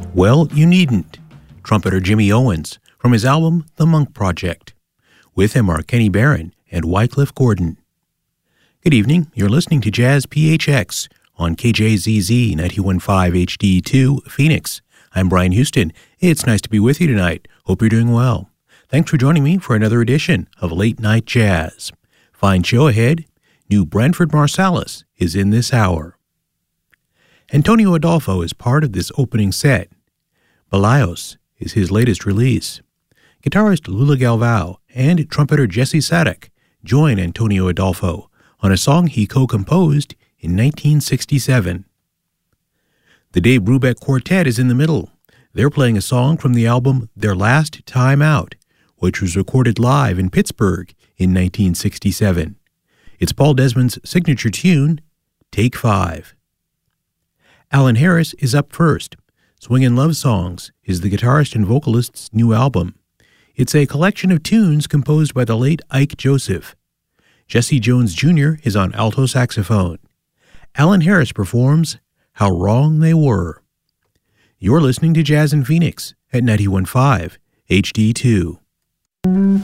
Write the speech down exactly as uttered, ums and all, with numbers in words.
Well, You Needn't, trumpeter Jimmy Owens, from his album The Monk Project. With him are Kenny Barron and Wycliffe Gordon. Good evening, you're listening to Jazz P H X on K J Z Z ninety-one point five H D two, Phoenix. I'm Brian Houston. It's nice to be with you tonight. Hope you're doing well. Thanks for joining me for another edition of Late Night Jazz. Fine show ahead. New Branford Marsalis is in this hour. Antonio Adolfo is part of this opening set. Balaos is his latest release. Guitarist Lula Galvao and trumpeter Jesse Sadek join Antonio Adolfo on a song he co-composed in nineteen sixty-seven. The Dave Brubeck Quartet is in the middle. They're playing a song from the album Their Last Time Out, which was recorded live in Pittsburgh in nineteen sixty-seven. It's Paul Desmond's signature tune, Take Five. Alan Harris is up first. Swingin' Love Songs is the guitarist and vocalist's new album. It's a collection of tunes composed by the late Ike Joseph. Jesse Jones Junior is on alto saxophone. Alan Harris performs How Wrong They Were. You're listening to Jazz in Phoenix at ninety-one point five H D two.